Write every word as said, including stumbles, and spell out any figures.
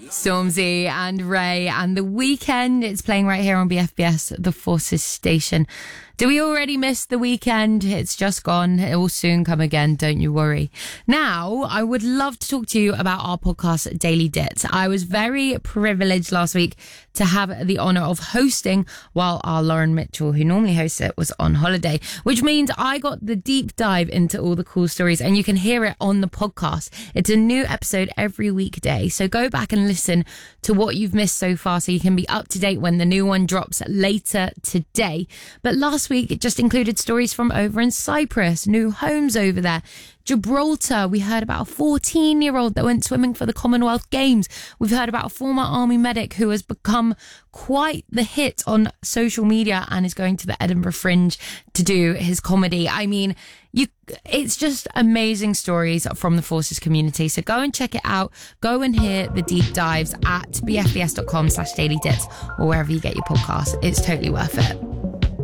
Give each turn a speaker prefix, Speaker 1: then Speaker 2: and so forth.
Speaker 1: Stormzy and Ray and The Weeknd. It's playing right here on B F B S, The Forces station. Do we already miss The Weeknd? It's just gone. It will soon come again, don't you worry. Now, I would love to talk to you about our podcast, Daily Dit. I was very privileged last week to have the honour of hosting while our Lauren Mitchell, who normally hosts it, was on holiday, which means I got the deep dive into all the cool stories, and you can hear it on the podcast. It's a new episode every weekday, so go back and listen to what you've missed so far so you can be up to date when the new one drops later today. But last week it just included stories from over in Cyprus, new homes over there. Gibraltar, we heard about a fourteen year old that went swimming for the Commonwealth Games. We've heard about a former army medic who has become quite the hit on social media and is going to the Edinburgh Fringe to do his comedy. I mean, you, it's just amazing stories from the Forces community. So go and check it out. Go and hear the deep dives at bfbs.com slash daily dits or wherever you get your podcasts. It's totally worth it.